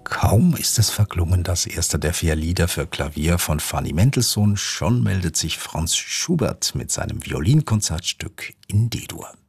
Kaum ist es verklungen, das erste der 4 Lieder für Klavier von Fanny Mendelssohn, schon meldet sich Franz Schubert mit seinem Violinkonzertstück in D-Dur.